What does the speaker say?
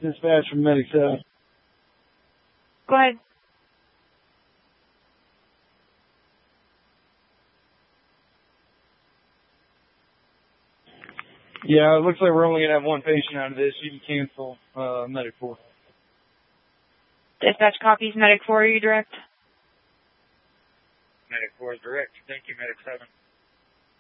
Dispatch from Medic 7. Go ahead. Yeah, it looks like we're only going to have one patient out of this. You can cancel Medic 4. Dispatch copies. Medic 4, are you direct? Medic 4 is direct. Thank you, Medic 7.